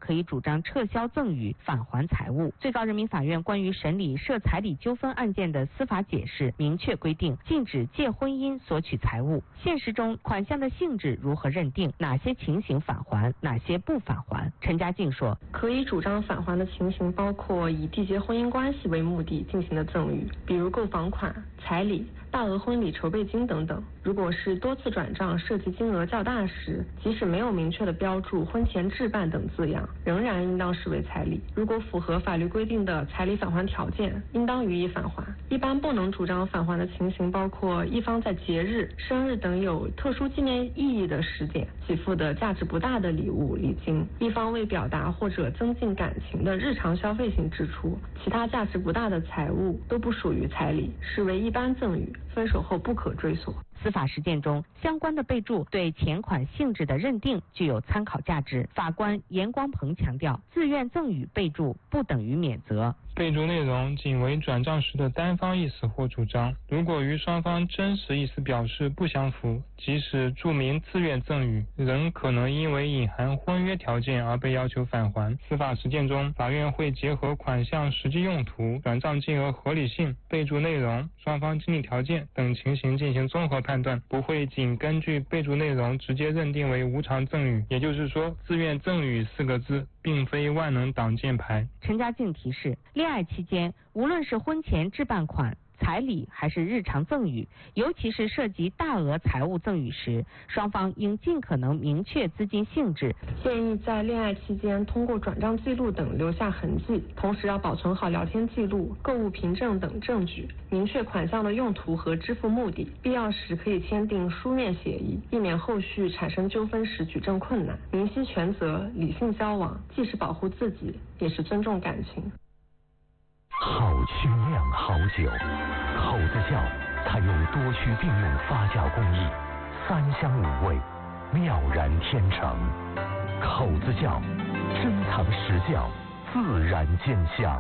可以主张撤销赠与，返还财物。最高人民法院关于审理涉彩礼纠纷案件的司法解释明确规定，禁止借婚姻索取财物。现实中款项的性质如何认定？哪些情形返还？哪些不返还？陈家静说， 可以主张返还的情形包括以缔结婚姻关系为目的进行的赠与，比如购房款、彩礼、大额婚礼筹备金等等。如果是多次转账涉及金额较大时，即使没有明确的标注婚前置办等字样，仍然应当视为彩礼。如果符合法律规定的彩礼返还条件，应当予以返还。一般不能主张返还的情形包括一方在节日、生日等有特殊纪念意义的时点给付的价值不大的礼物礼金，一方为表达或者增进感情的日常消费性支出，其他价值不大的财物都不属于彩礼，视为一般赠与，分手后不可追索。 司法实践中，相关的备注对钱款性质的认定具有参考价值。法官严光鹏强调，自愿赠与备注不等于免责。 备注内容仅为转账时的单方意思或主张，如果与双方真实意思表示不相符，即使注明自愿赠与，仍可能因为隐含婚约条件而被要求返还。司法实践中，法院会结合款项实际用途、转账金额合理性、备注内容、双方经济条件等情形进行综合判断，不会仅根据备注内容直接认定为无偿赠与。也就是说，自愿赠与4个字并非万能挡箭牌。 陈家静提示，恋爱期间，无论是婚前置办款、彩礼还是日常赠与，尤其是涉及大额财物赠与时，双方应尽可能明确资金性质。 建议在恋爱期间通过转账记录等留下痕迹，同时要保存好聊天记录、购物凭证等证据，明确款项的用途和支付目的，必要时可以签订书面协议，避免后续产生纠纷时举证困难。明晰权责，理性交往，既是保护自己，也是尊重感情。 好清酿好酒，口子窖采用多区并用发酵工艺，3香5味，妙然天成。口子窖珍藏实窖，自然见香。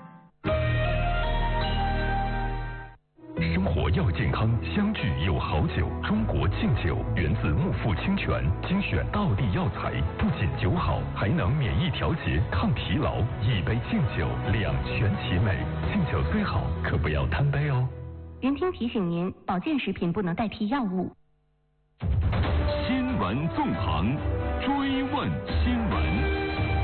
生活要健康，相聚有好酒。中国劲酒源自木富清泉，精选道地药材，不仅酒好，还能免疫调节、抗疲劳。一杯劲酒，两全其美。劲酒虽好，可不要贪杯哦。 云听提醒您，保健食品不能代替药物。 新闻纵横，追问新闻。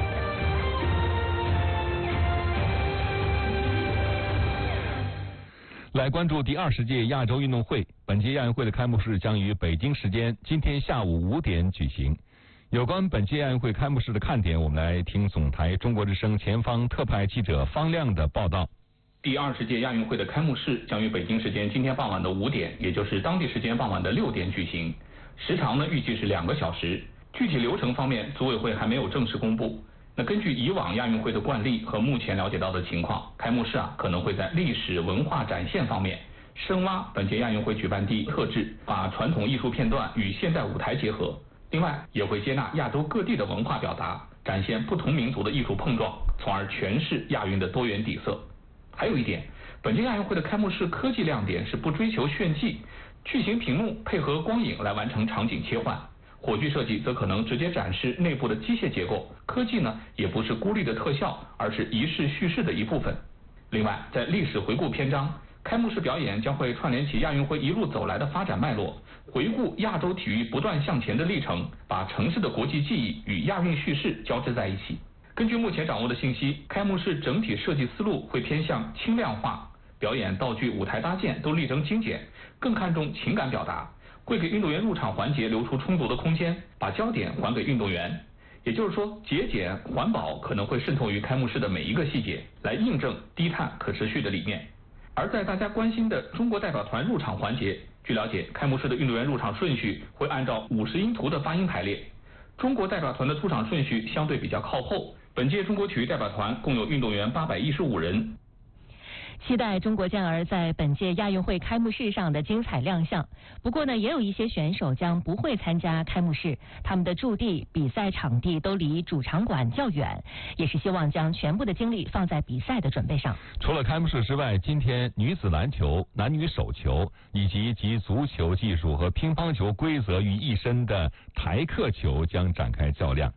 来关注第20届亚洲运动会。本届亚运会的开幕式将于北京时间今天下午5点举行。有关本届亚运会开幕式的看点，我们来听总台中国之声前方特派记者方亮的报道。 第20届亚运会的开幕式将于北京时间今天傍晚的5点，也就是当地时间傍晚的6点举行。时长呢预计是2个小时。具体流程方面，组委会还没有正式公布。那根据以往亚运会的惯例和目前了解到的情况，开幕式可能会在历史文化展现方面深挖本届亚运会举办地特质，把传统艺术片段与现代舞台结合。另外也会接纳亚洲各地的文化表达，展现不同民族的艺术碰撞，从而诠释亚运的多元底色。还有一点，本届亚运会的开幕式科技亮点是不追求炫技，巨型屏幕配合光影来完成场景切换。火炬设计则可能直接展示内部的机械结构，科技呢也不是孤立的特效，而是仪式叙事的一部分。另外，在历史回顾篇章，开幕式表演将会串联起亚运会一路走来的发展脉络，回顾亚洲体育不断向前的历程，把城市的国际记忆与亚运叙事交织在一起。根据目前掌握的信息，开幕式整体设计思路会偏向轻量化，表演道具、舞台搭建都力争精简，更看重情感表达。会给运动员入场环节留出充足的空间，把焦点还给运动员。也就是说，节俭环保可能会渗透于开幕式的每一个细节，来印证低碳可持续的理念。而在大家关心的中国代表团入场环节，据了解，开幕式的运动员入场顺序会按照50音图的发音排列。中国代表团的出场顺序相对比较靠后，本届中国体育代表团共有运动员815人。 期待中国健儿在本届亚运会开幕式上的精彩亮相。不过呢，也有一些选手将不会参加开幕式，他们的驻地、比赛场地都离主场馆较远，也是希望将全部的精力放在比赛的准备上。 除了开幕式之外，今天女子篮球、男女手球以及集足球技术和乒乓球规则于一身的台克球将展开较量。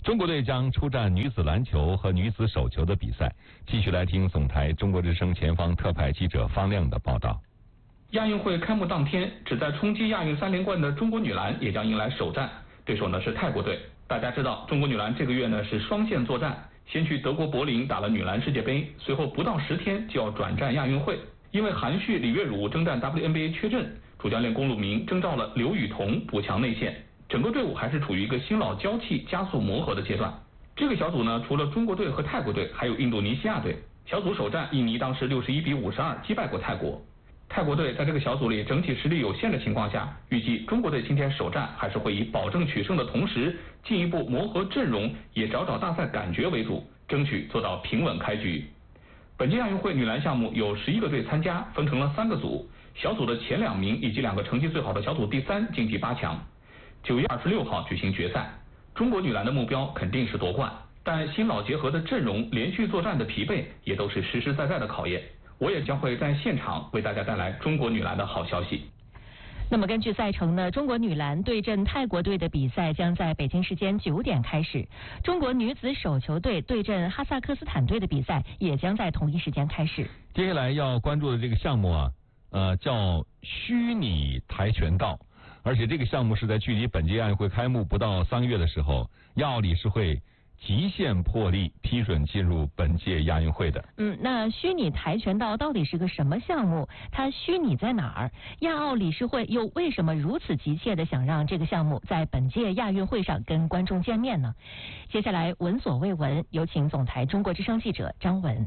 中国队将出战女子篮球和女子手球的比赛。继续来听总台中国之声前方特派记者方亮的报道。 亚运会开幕当天，旨在冲击亚运3连冠的中国女篮也将迎来首战，对手呢是泰国队。大家知道，中国女篮这个月呢是双线作战，先去德国柏林打了女篮世界杯，随后不到10天就要转战亚运会。因为韩旭、李月汝征战 WNBA 缺阵，主教练龚路明征召了刘雨桐补强内线，整个队伍还是处于一个新老交替、加速磨合的阶段。这个小组呢，除了中国队和泰国队，还有印度尼西亚队。小组首战，印尼当时61-52击败过泰国。泰国队在这个小组里整体实力有限的情况下，预计中国队今天首战还是会以保证取胜的同时，进一步磨合阵容，也找大赛感觉为主，争取做到平稳开局。本届亚运会女篮项目有11个队参加，分成了3个组，小组的前2名以及2个成绩最好的小组第3晋级8强。9月26号举行决赛。中国女篮的目标肯定是夺冠，但新老结合的阵容、连续作战的疲惫也都是实实在在的考验。我也将会在现场为大家带来中国女篮的好消息。 那么根据赛程呢，中国女篮对阵泰国队的比赛将在北京时间9点开始，中国女子手球队对阵哈萨克斯坦队的比赛也将在同一时间开始。 接下来要关注的这个项目啊，叫虚拟跆拳道，而且这个项目是在距离本届亚运会开幕不到3个月的时候，亚奥理事会极限破例批准进入本届亚运会的。 那虚拟跆拳道到底是个什么项目？它虚拟在哪儿？亚奥理事会又为什么如此急切的想让这个项目在本届亚运会上跟观众见面呢？接下来闻所未闻，有请总台中国之声记者张文。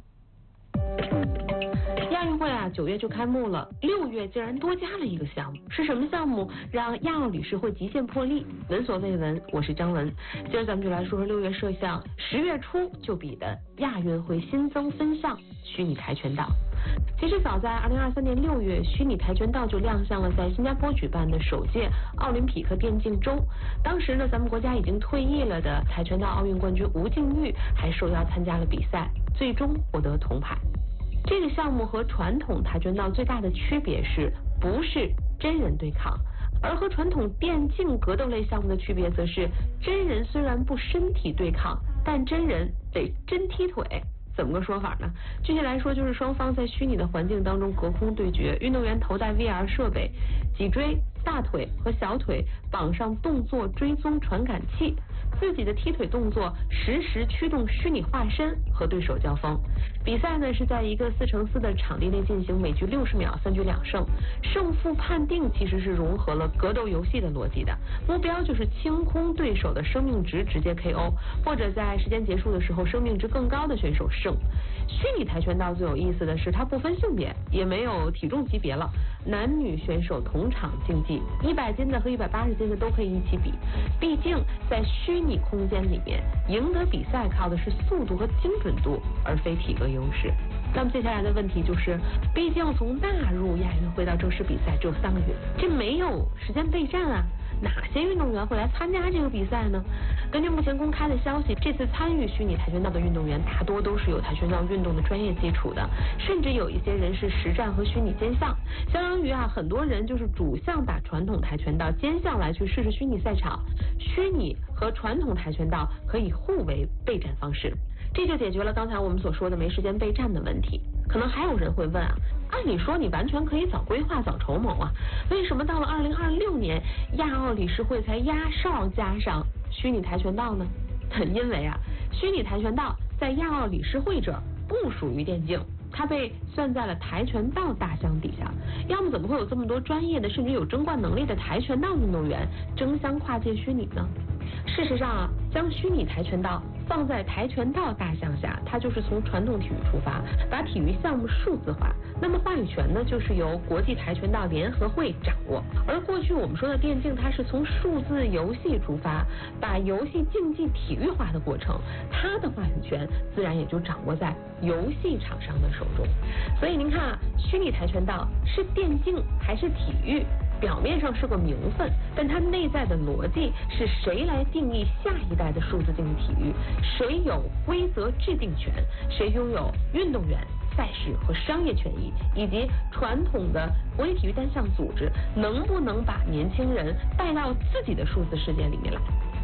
亚运会9月就开幕了，6月竟然多加了一个项目，是什么项目让亚奥理事会极限破例？闻所未闻，我是张文。今儿咱们就来说说6月设项，10月初就比的亚运会新增分项虚拟跆拳道。其实早在2023年6月，虚拟跆拳道就亮相了在新加坡举办的首届奥林匹克电竞周。当时呢，咱们国家已经退役了的跆拳道奥运冠军吴静钰还受邀参加了比赛，最终获得铜牌。这个项目和传统跆拳道最大的区别是，不是真人对抗，而和传统电竞格斗类项目的区别则是，真人虽然不身体对抗，但真人得真踢腿。怎么个说法呢？具体来说，就是双方在虚拟的环境当中隔空对决，运动员头戴 VR 设备，脊椎、大腿和小腿绑上动作追踪传感器，自己的踢腿动作实时驱动虚拟化身和对手交锋。比赛呢是在一个4×4的场地内进行，每局60秒，3局2胜。胜负判定其实是融合了格斗游戏的逻辑的，目标就是清空对手的生命值，直接 KO， 或者在时间结束的时候，生命值更高的选手胜。虚拟跆拳道最有意思的是，它不分性别，也没有体重级别了，男女选手同场竞技，100斤的和180斤的都可以一起比。毕竟在虚拟空间里面，赢得比赛靠的是速度和精准度，而非体格优势。那么接下来的问题就是，毕竟从纳入亚运会到正式比赛只有3个月，这没有时间备战啊。哪些运动员会来参加这个比赛呢？根据目前公开的消息，这次参与虚拟跆拳道的运动员大多都是有跆拳道运动的专业基础的，甚至有一些人是实战和虚拟兼项，相当于很多人就是主项打传统跆拳道，兼项来去试试虚拟赛场。虚拟和传统跆拳道可以互为备战方式，这就解决了刚才我们所说的没时间备战的问题。可能还有人会问按理说你完全可以早规划早筹谋为什么到了2026年亚奥理事会才压哨加上虚拟跆拳道呢？因为虚拟跆拳道在亚奥理事会这不属于电竞，它被算在了跆拳道大项底下，要么怎么会有这么多专业的甚至有争冠能力的跆拳道运动员争相跨界虚拟呢？事实上将虚拟跆拳道放在跆拳道大项下，它就是从传统体育出发，把体育项目数字化。那么话语权呢，就是由国际跆拳道联合会掌握。而过去我们说的电竞，它是从数字游戏出发，把游戏竞技体育化的过程，它的话语权自然也就掌握在游戏厂商的手中。所以您看虚拟跆拳道是电竞还是体育？表面上是个名分，但它内在的逻辑是谁来定义下一代的数字竞技体育？谁有规则制定权？谁拥有运动员、赛事和商业权益？以及传统的国际体育单项组织能不能把年轻人带到自己的数字世界里面来？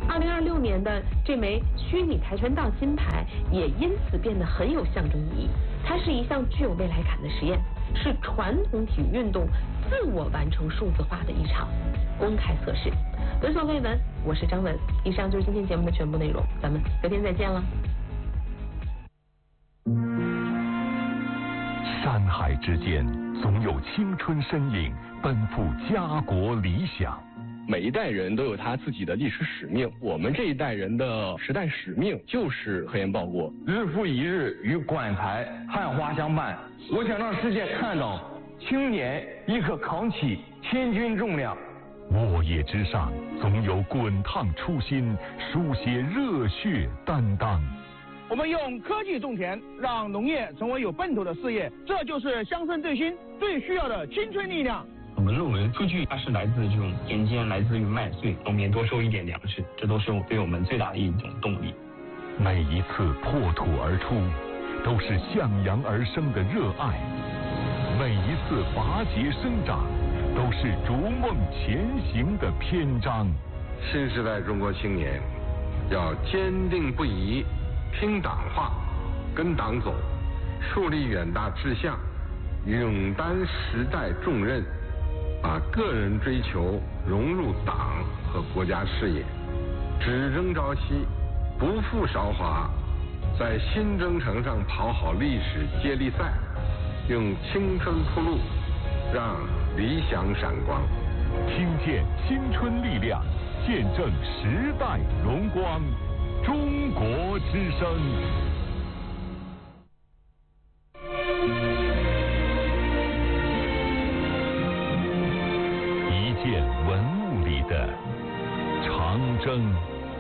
2026年的这枚虚拟跆拳道金牌也因此变得很有象征意义。它是一项具有未来感的实验，是传统体育运动自我完成数字化的一场公开测试。闻所未闻，我是张文。以上就是今天节目的全部内容，咱们隔天再见了。 山海之间，总有青春身影奔赴家国理想。 每一代人都有他自己的历史使命，我们这一代人的时代使命就是科研报国。 日复一日与馆台汉花相伴，我想让世界看到青年亦可扛起千钧重量。 沃野之上，总有滚烫初心，书写热血担当。 我们用科技种田，让农业成为有奔头的事业，这就是乡村振兴最需要的青春力量。 我们认为数据它是来自这种田间，来自于麦穗，农民多收一点粮食，这都是对我们最大的一种动力。 每一次破土而出，都是向阳而生的热爱；每一次拔节生长，都是逐梦前行的篇章。 新时代中国青年要坚定不移听党话，跟党走，树立远大志向，勇担时代重任，把个人追求融入党和国家事业，只争朝夕，不负韶华，在新征程上跑好历史接力赛，用青春铺路，让理想闪光。 听见青春力量，见证时代荣光。中国之声。一件文物里的长征。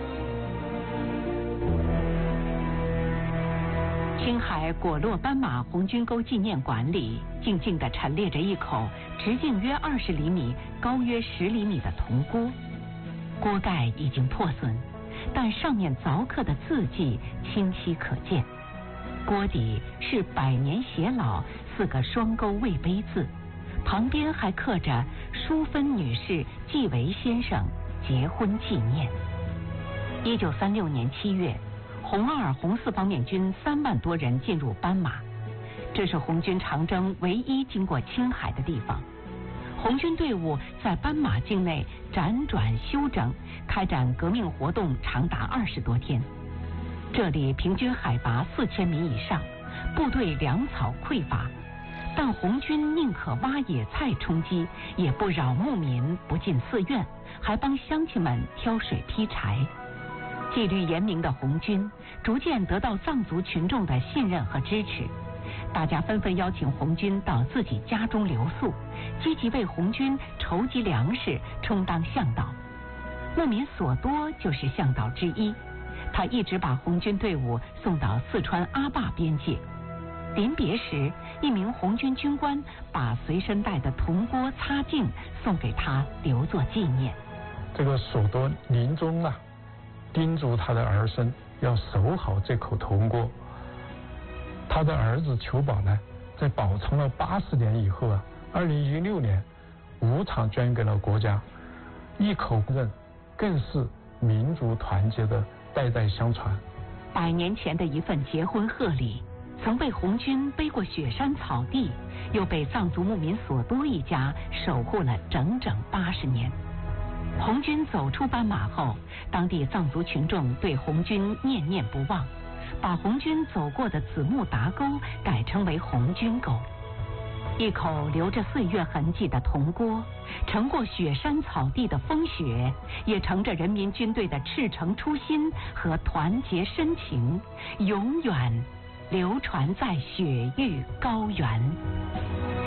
青海果洛斑马红军沟纪念馆里，静静地陈列着一口直径约20厘米、高约10厘米的铜锅，锅盖已经破损，但上面凿刻的字迹清晰可见。锅底是百年偕老4个双钩魏碑字，旁边还刻着淑芬女士纪维先生结婚纪念。1936年7月，红2、红4方面军3万多人进入斑马，这是红军长征唯一经过青海的地方。红军队伍在斑马境内辗转休整，开展革命活动长达20多天。这里平均海拔4000米以上，部队粮草匮乏，但红军宁可挖野菜充饥，也不扰牧民，不进寺院，还帮乡亲们挑水劈柴。纪律严明的红军逐渐得到藏族群众的信任和支持，大家纷纷邀请红军到自己家中留宿，积极为红军筹集粮食，充当向导。牧民索多就是向导之一，他一直把红军队伍送到四川阿坝边界。临别时，一名红军军官把随身带的铜锅擦净送给他，留作纪念。 这个索多临终啊，叮嘱他的儿孙要守好这口铜锅。他的儿子裘宝呢，在保存了80年以后啊，2016年无偿捐给了国家，一口认更是民族团结的代代相传。 100年前的一份结婚贺礼，曾被红军背过雪山草地，又被藏族牧民索多一家守护了整整80年。红军走出斑马后，当地藏族群众对红军念念不忘，把红军走过的子木达沟改称为红军沟。一口留着岁月痕迹的铜锅，盛过雪山草地的风雪，也盛着人民军队的赤诚初心和团结深情，永远流传在雪域高原。